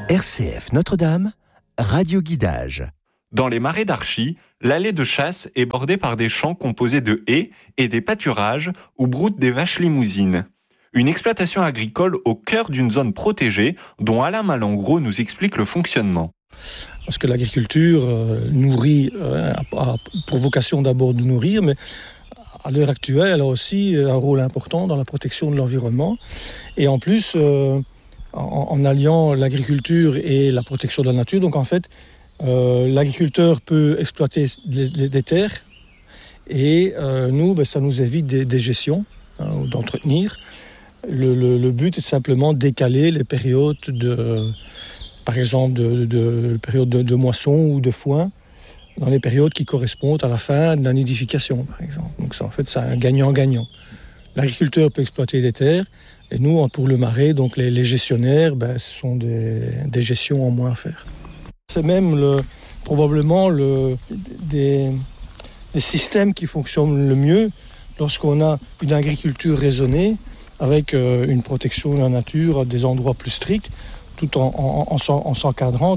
RCF Notre-Dame, radio guidage. Dans les marais d'Archy, l'allée de chasse est bordée par des champs composés de haies et des pâturages où broutent des vaches limousines. Une exploitation agricole au cœur d'une zone protégée dont Alain Malengro nous explique le fonctionnement. Parce que l'agriculture nourrit, a pour vocation d'abord de nourrir, mais à l'heure actuelle, elle a aussi un rôle important dans la protection de l'environnement. Et en plus, en alliant l'agriculture et la protection de la nature, donc en fait, l'agriculteur peut exploiter des terres et nous, ça nous évite des gestions, d'entretenir. Le but est simplement de décaler les périodes par exemple de période de moisson ou de foin dans les périodes qui correspondent à la fin de la nidification, par exemple. Donc ça, en fait, c'est un gagnant-gagnant. L'agriculteur peut exploiter des terres et nous, pour le marais, donc les gestionnaires, ce sont des gestions en moins à faire. C'est même probablement des systèmes qui fonctionnent le mieux lorsqu'on a une agriculture raisonnée avec une protection de la nature à des endroits plus stricts, tout en s'encadrant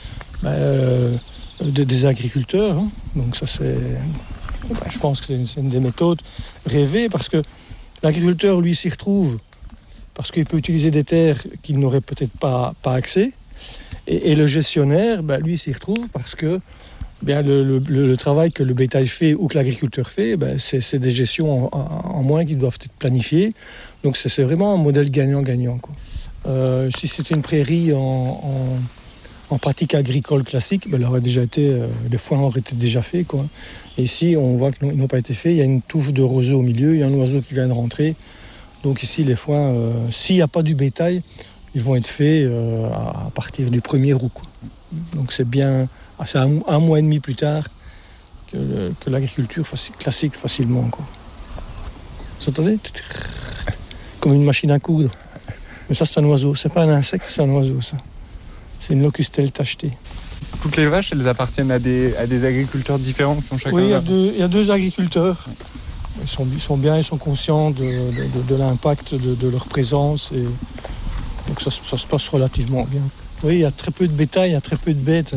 des agriculteurs. Donc ça, je pense que c'est une des méthodes rêvées, parce que l'agriculteur, lui, s'y retrouve, parce qu'il peut utiliser des terres qu'il n'aurait peut-être pas accès. Et le gestionnaire, lui, s'y retrouve parce que le travail que le bétail fait ou que l'agriculteur fait, c'est des gestions en moins qui doivent être planifiées. Donc c'est vraiment un modèle gagnant-gagnant, quoi. Si c'était une prairie en pratique agricole classique, elle aurait déjà été, les foins auraient été déjà faits, quoi. Et ici, on voit qu'ils n'ont pas été faits. Il y a une touffe de roseaux au milieu, il y a un oiseau qui vient de rentrer. Donc ici, les foins, s'il n'y a pas du bétail, ils vont être faits à partir du 1er août, quoi. Donc c'est un mois et demi plus tard que l'agriculture classique facilement, quoi. Vous entendez ? Comme une machine à coudre. Mais ça, c'est un oiseau. C'est pas un insecte, c'est un oiseau, ça. C'est une locustelle tachetée. Toutes les vaches, elles appartiennent à des agriculteurs différents qui ont chacun... Oui, il y a deux agriculteurs. Ils sont conscients de l'impact de leur présence. Et donc ça se passe relativement bien. Oui, il y a très peu de bétail, il y a très peu de bêtes.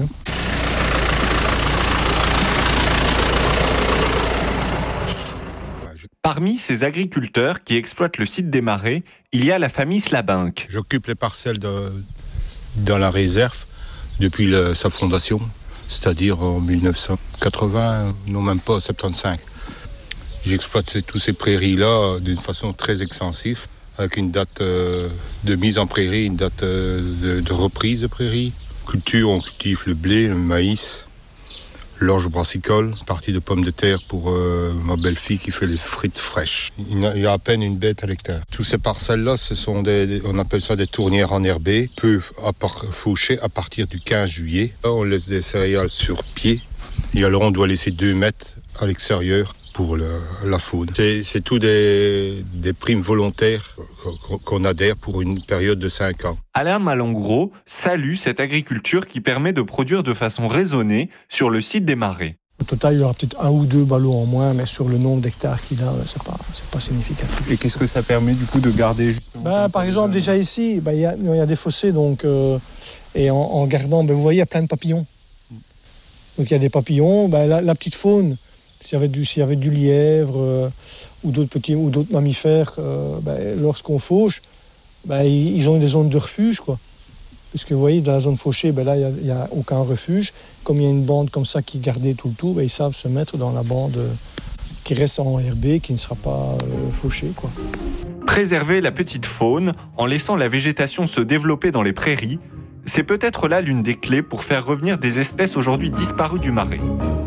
Parmi ces agriculteurs qui exploitent le site des marais, il y a la famille Slabinck. J'occupe les parcelles dans la réserve depuis sa fondation, c'est-à-dire en 1980, non même pas, 75. J'exploite toutes ces prairies-là d'une façon très extensive, avec une date de mise en prairie, une date de reprise de prairie. Culture, on cultive le blé, le maïs, l'orge brassicole, partie de pommes de terre pour ma belle-fille qui fait les frites fraîches. Il y a à peine une bête à l'hectare. Toutes ces parcelles-là, on appelle ça des tournières enherbées, peuvent faucher à partir du 15 juillet. Là, on laisse des céréales sur pied et alors on doit laisser 2 mètres à l'extérieur pour la faune. C'est tout des primes volontaires qu'on adhère pour une période de 5 ans. Alain Malengro salue cette agriculture qui permet de produire de façon raisonnée sur le site des marais. Au total, il y aura peut-être 1 ou 2 ballots en moins, mais sur le nombre d'hectares qu'il a, c'est pas significatif. Et qu'est-ce que ça permet du coup de garder justement par exemple, déjà ici, il y a des fossés, donc, et en gardant, vous voyez, il y a plein de papillons. Donc il y a des papillons, la petite faune. S'il y avait du lièvre ou d'autres mammifères, lorsqu'on fauche, ils ont des zones de refuge, quoi. Puisque vous voyez, dans la zone fauchée, là, il n'y a aucun refuge. Comme il y a une bande comme ça qui est gardée tout le tour, ils savent se mettre dans la bande qui reste en herbe, qui ne sera pas fauchée, quoi. Préserver la petite faune en laissant la végétation se développer dans les prairies, c'est peut-être là l'une des clés pour faire revenir des espèces aujourd'hui disparues du marais.